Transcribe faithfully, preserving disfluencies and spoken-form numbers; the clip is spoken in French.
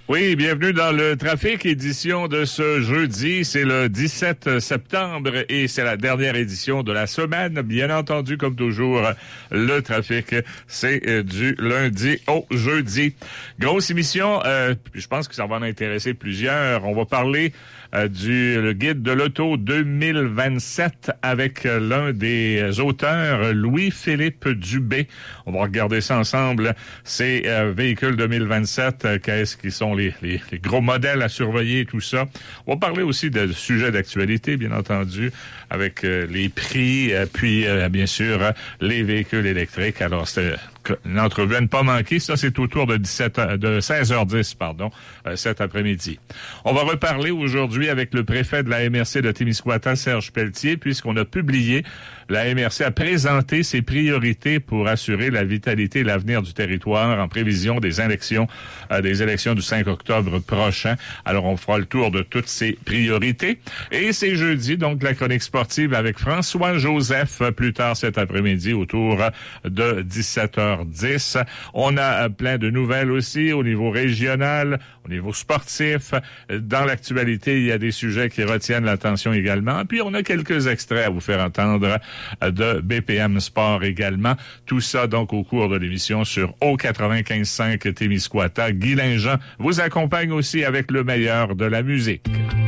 Oui, bienvenue dans le Trafic, édition de ce jeudi. C'est le dix-sept septembre et c'est la dernière édition de la semaine. Bien entendu, comme toujours, le Trafic, c'est du lundi au jeudi. Grosse émission, euh, je pense que ça va en intéresser plusieurs. On va parler euh, du le guide de l'auto deux mille vingt-sept avec l'un des auteurs, Louis-Philippe Dubé. On va regarder ça ensemble. Ces euh, véhicules deux mille vingt-sept, euh, qu'est-ce qui sont Les, les, les gros modèles à surveiller, tout ça. On va parler aussi de sujets d'actualité, bien entendu, avec euh, les prix, euh, puis euh, bien sûr, euh, les véhicules électriques. Alors, c'est une entrevue à ne pas manquer. Ça, c'est autour de dix-sept, de seize heures dix, pardon, euh, cet après-midi. On va reparler aujourd'hui avec le préfet de la M R C de Témiscouata, Serge Pelletier, puisqu'on a publié, la M R C a présenté ses priorités pour assurer la vitalité et l'avenir du territoire en prévision des élections, euh, des élections du cinq octobre prochain. Alors, on fera le tour de toutes ces priorités. Et c'est jeudi, donc, la chronique sportive avec François Joseph, plus tard cet après-midi, autour de dix-sept heures dix. On a plein de nouvelles aussi au niveau régional, au niveau sportif. Dans l'actualité, il y a des sujets qui retiennent l'attention également. Puis, on a quelques extraits à vous faire entendre de B P M Sport également. Tout ça, donc, au cours de l'émission sur O quatre-vingt-quinze cinq Témiscouata. Guy Linjean vous accompagne aussi avec le meilleur de la musique.